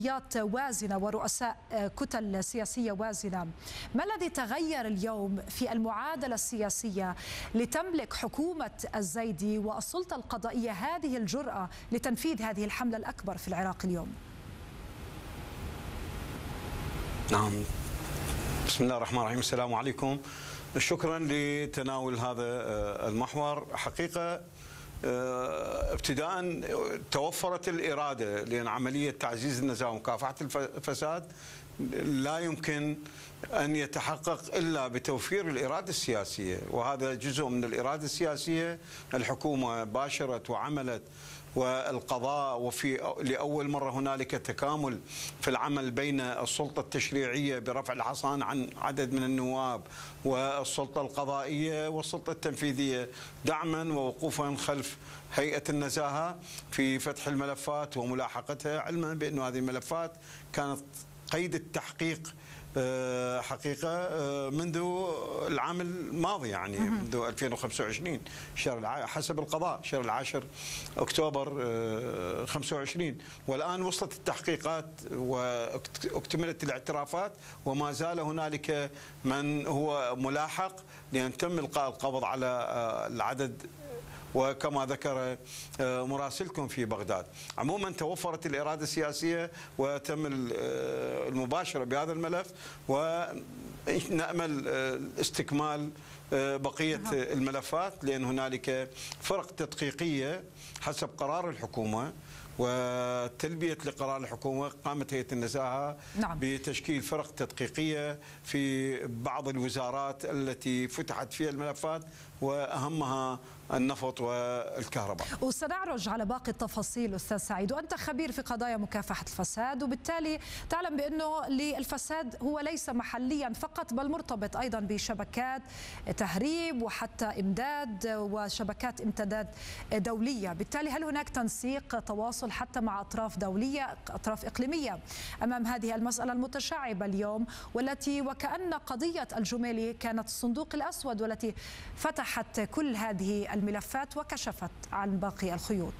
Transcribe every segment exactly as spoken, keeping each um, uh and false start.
وازنة ورؤساء كتل سياسية وازنة. ما الذي تغير اليوم في المعادلة السياسية لتملك حكومة الزيدي والسلطة القضائية هذه الجرأة لتنفيذ هذه الحملة الأكبر في العراق اليوم؟ نعم، بسم الله الرحمن الرحيم. السلام عليكم. شكرا لتناول هذا المحور. حقيقة ابتداء توفرت الإرادة، لأن عملية تعزيز النزاهة ومكافحة الفساد لا يمكن أن يتحقق إلا بتوفير الإرادة السياسية، وهذا جزء من الإرادة السياسية. الحكومة باشرت وعملت، والقضاء، وفي لأول مرة هنالك تكامل في العمل بين السلطة التشريعية برفع الحصان عن عدد من النواب والسلطة القضائية والسلطة التنفيذية، دعما ووقوفا خلف هيئة النزاهة في فتح الملفات وملاحقتها، علما بأن هذه الملفات كانت قيد التحقيق حقيقة منذ العام الماضي، يعني منذ ألفين وخمسة وعشرين شهر الع... حسب القضاء شهر العاشر أكتوبر خمسة وعشرين، والآن وصلت التحقيقات واكتملت الاعترافات، وما زال هنالك من هو ملاحق لأن تم إلقاء القبض على العدد، وكما ذكر مراسلكم في بغداد. عموما توفرت الإرادة السياسية وتم المباشرة بهذا الملف، ونأمل استكمال بقية الملفات، لأن هنالك فرق تدقيقية حسب قرار الحكومة وتلبية لقرار الحكومة. قامت هيئة النزاهة نعم. بتشكيل فرق تدقيقية في بعض الوزارات التي فتحت فيها الملفات، وأهمها النفط والكهرباء. وسنعرج على باقي التفاصيل أستاذ سعيد، وأنت خبير في قضايا مكافحة الفساد، وبالتالي تعلم بأنه الفساد هو ليس محليا فقط، بل مرتبط أيضا بشبكات تهريب وحتى إمداد وشبكات امتداد دولية. بالتالي هل هناك تنسيق تواصل حتى مع أطراف دولية أطراف إقليمية أمام هذه المسألة المتشعبة اليوم، والتي وكأن قضية الجميلي كانت الصندوق الأسود والتي فتحت كل هذه الملفات وكشفت عن باقي الخيوط؟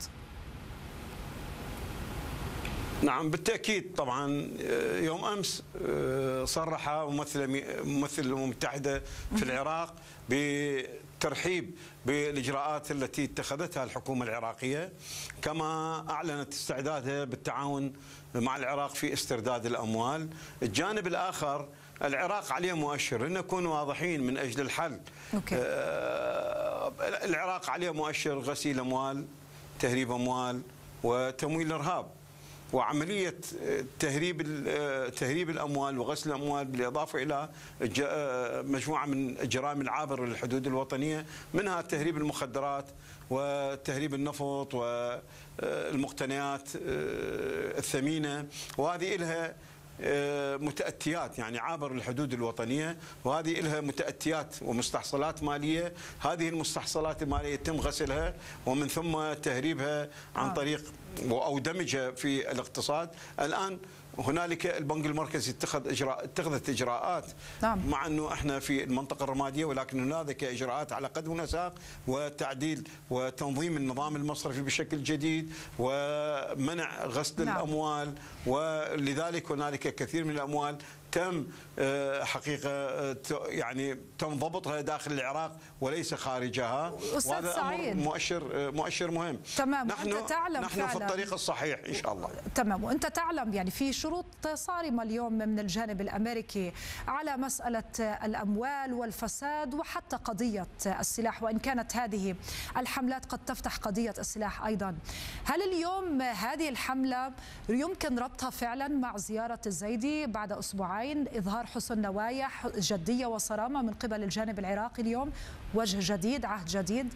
نعم بالتأكيد. طبعا يوم أمس صرح ممثل ممثل الأمم المتحدة في العراق بترحيب بالإجراءات التي اتخذتها الحكومة العراقية، كما أعلنت استعدادها بالتعاون مع العراق في استرداد الأموال. الجانب الآخر العراق عليه مؤشر، لنكون واضحين من أجل الحل. أوكي. العراق عليه مؤشر غسيل أموال، تهريب أموال، وتمويل الإرهاب، وعملية تهريب تهريب الأموال وغسل الأموال، بالإضافة إلى مجموعة من الجرائم العابرة للحدود الوطنية، منها تهريب المخدرات وتهريب النفط والمقتنيات الثمينة، وهذه لها متأتيات، يعني عابر الحدود الوطنية، وهذه لها متأتيات ومستحصلات مالية. هذه المستحصلات المالية يتم غسلها ومن ثم تهريبها عن طريق أو دمجها في الاقتصاد. الآن هنالك البنك المركزي اتخذ اجراء اتخذت اجراءات نعم. مع انه احنا في المنطقه الرماديه، ولكن هنالك اجراءات على قدم وساق وتعديل وتنظيم النظام المصرفي بشكل جديد ومنع غسل نعم. الاموال، ولذلك هنالك كثير من الاموال تم حقيقة يعني تم ضبطها داخل العراق وليس خارجها، وهذا أمر مؤشر مؤشر مهم. تمام. نحن وأنت تعلم نحن في الطريق الصحيح إن شاء الله. تمام. وأنت تعلم يعني في شروط صارمة اليوم من الجانب الأمريكي على مسألة الأموال والفساد وحتى قضية السلاح، وإن كانت هذه الحملات قد تفتح قضية السلاح أيضا. هل اليوم هذه الحملة يمكن ربطها فعلا مع زيارة الزيدي بعد أسبوعين، إظهار حسن نوايا جدية وصرامة من قبل الجانب العراقي اليوم، وجه جديد، عهد جديد؟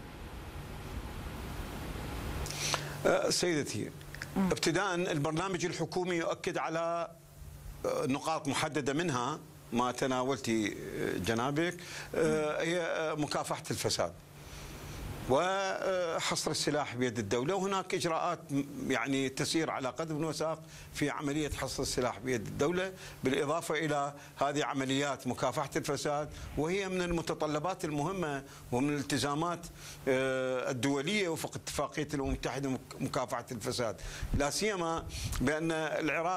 سيدتي، ابتداء البرنامج الحكومي يؤكد على نقاط محددة، منها ما تناولتي جنابك هي مكافحة الفساد. وحصر السلاح بيد الدولة. وهناك إجراءات يعني تسير على قدم وساق في عملية حصر السلاح بيد الدولة، بالإضافة إلى هذه عمليات مكافحة الفساد، وهي من المتطلبات المهمة ومن الالتزامات الدولية وفق اتفاقية الأمم المتحدة مكافحة الفساد، لا سيما بأن العراق